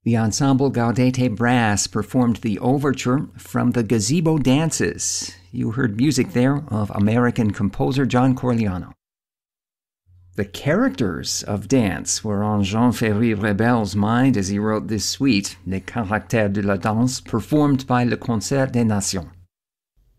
The Ensemble Gaudete Brass performed the overture from the Gazebo Dances. You heard music there of American composer John Corigliano. The characters of dance were on Jean Ferry Rebel's mind as he wrote this suite, Les Caractères de la Danse, performed by Le Concert des Nations.